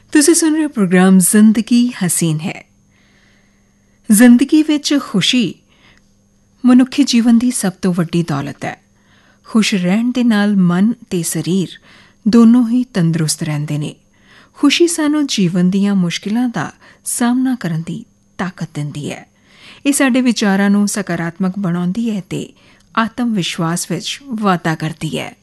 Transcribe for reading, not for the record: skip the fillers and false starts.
ਤੁਸੀਂ ਸੁਣ ਰਹੇ ਹੋ ਪ੍ਰੋਗਰਾਮ ਜ਼ਿੰਦਗੀ ਹਸੀਨ ਹੈ। ਜ਼ਿੰਦਗੀ ਵਿੱਚ ਖੁਸ਼ੀ ਮਨੁੱਖੀ ਜੀਵਨ ਦੀ ਸਭ ਤੋਂ ਵੱਡੀ ਦੌਲਤ ਹੈ। ਖੁਸ਼ ਰਹਿਣ ਦੇ ਨਾਲ ਮਨ ਤੇ ਸਰੀਰ ਦੋਨੋਂ ਹੀ ਤੰਦਰੁਸਤ ਰਹਿੰਦੇ ਨੇ। ਖੁਸ਼ੀ ਸਾਨੂੰ ਜੀਵਨ ਦੀਆਂ ਮੁਸ਼ਕਿਲਾਂ ਦਾ ਸਾਹਮਣਾ ਕਰਨ ਦੀ ਤਾਕਤ ਦਿੰਦੀ ਹੈ। ਇਹ ਸਾਡੇ ਵਿਚਾਰਾਂ ਨੂੰ ਸਕਾਰਾਤਮਕ ਬਣਾਉਂਦੀ ਹੈ ਤੇ ਆਤਮ ਵਿਸ਼ਵਾਸ ਵਿੱਚ ਵਾਧਾ ਕਰਦੀ ਹੈ।